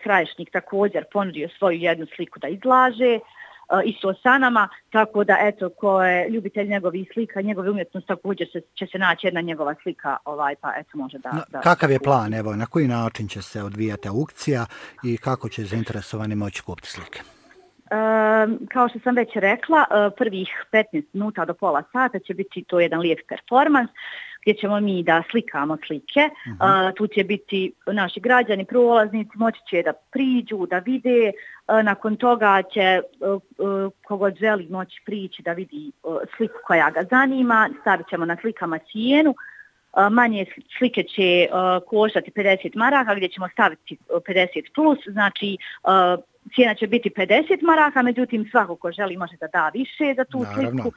Krajišnik također ponudio svoju jednu sliku da izlaže, isto sa nama, tako da eto, ko je ljubitelj njegovih slika, njegove umjetnosti, također će se naći jedna njegova slika, pa eto može da... Kakav je plan, evo, na koji način će se odvijati aukcija i kako će zainteresovani moći kupiti slike? Kao što sam već rekla, prvih 15 minuta do pola sata će biti to jedan lijep performans gdje ćemo mi da slikamo slike. Tu će biti naši građani, prolaznici, moći će da priđu, da vide. Nakon toga će kogod želi moći prići da vidi sliku koja ga zanima. Stavit ćemo na slikama cijenu. Manje slike će koštati 50 maraka gdje ćemo staviti 50 plus, znači cijena će biti 50 maraka, međutim svako ko želi može da da više za tu sliku.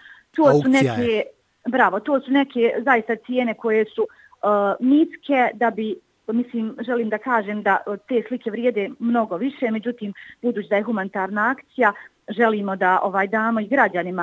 To su neke zaista cijene koje su niske, da bi, želim da kažem da te slike vrijede mnogo više, međutim budući da je humanitarna akcija, želimo da damo i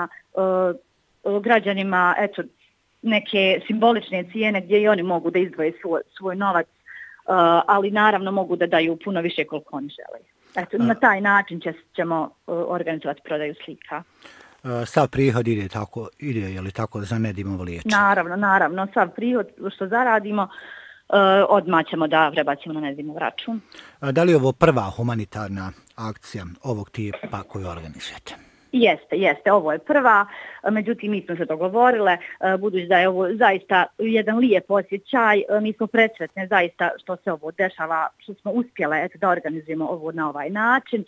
građanima eto, neke simbolične cijene gdje i oni mogu da izdvoje svoj novac, ali naravno mogu da daju puno više koliko oni žele. Eto, na taj način ćemo organizovati prodaju slika. Sav prihod ide je li tako za Nedimovo liječenje? Naravno, sav prihod što zaradimo odmah ćemo da prebacimo na Nedimov račun. Da li je ovo prva humanitarna akcija ovog tipa koju organizujete? Jeste, ovo je prva, međutim mi smo se dogovorile, budući da je ovo zaista jedan lijep osjećaj, mi smo presretne zaista što se ovo dešava, što smo uspjele da organizujemo ovo na ovaj način.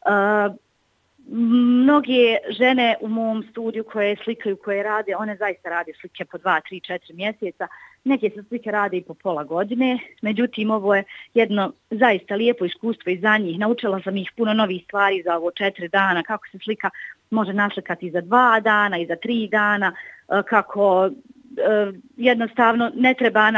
Mnoge žene u mom studiju koje slikaju, koje rade, one zaista rade slike po 2, 3, 4 mjeseca. Neke se slike rade i po pola godine, međutim ovo je jedno zaista lijepo iskustvo i za njih. Naučila sam ih puno novih stvari za ovo 4 dana, kako se slika može naslikati i za 2 dana i za 3 dana, kako jednostavno ne treba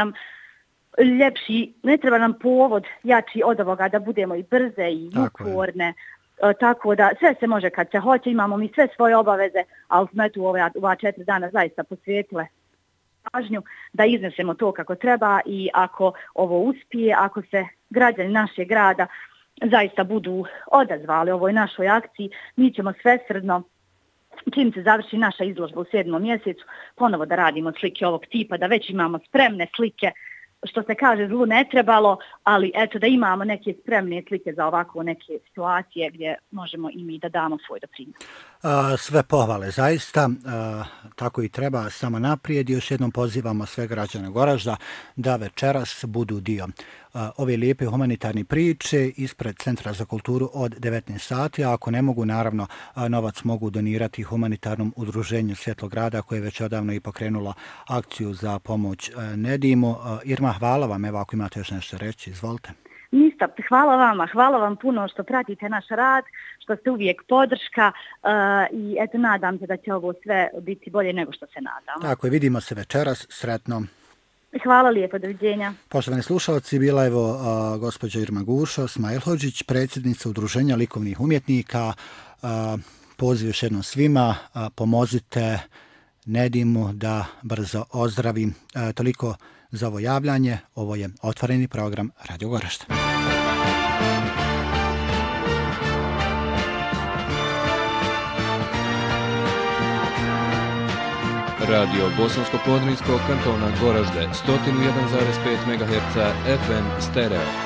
nam povod jači od ovoga da budemo i brze i uporne. Tako da sve se može kad se hoće, imamo mi sve svoje obaveze, ali smo eto ova 4 dana zaista posvetile pažnju da iznesemo to kako treba i ako ovo uspije, ako se građani našeg grada zaista budu odazvali ovoj našoj akciji, mi ćemo svesrdno, čim se završi naša izložba u 7. mjesecu, ponovo da radimo slike ovog tipa, da već imamo spremne slike, što se kaže zlu ne trebalo, ali eto da imamo neke spremne slike za ovako neke situacije gdje možemo i mi da damo svoj doprinos. Sve pohvale zaista, tako i treba, samo naprijed. Još jednom pozivamo sve građane Goražda da večeras budu dio ove lijepe humanitarne priče ispred Centra za kulturu od 19 sati, a ako ne mogu, naravno, novac mogu donirati humanitarnom udruženju Svjetlog grada koje je već odavno i pokrenulo akciju za pomoć Nedimu. Irma, hvala vam, evo ako imate još nešto reći, izvolite. Ništa, hvala vam puno što pratite naš rad, što ste uvijek podrška i eto nadam se da će ovo sve biti bolje nego što se nadam. Tako je, vidimo se večeras, sretno. Hvala lijepo, doviđenja. Poštovani slušalci, bila je gospođa Irma Gušo Smajlhođić, predsjednica Udruženja likovnih umjetnika. Poziv još jednom svima, pomozite Nedimu da brzo ozdravi. Toliko za ovo javljanje. Ovo je otvoreni program Radio Goražde. Radio Bosansko-Podrinjskog kantona Goražde 101,5 MHz FM stereo.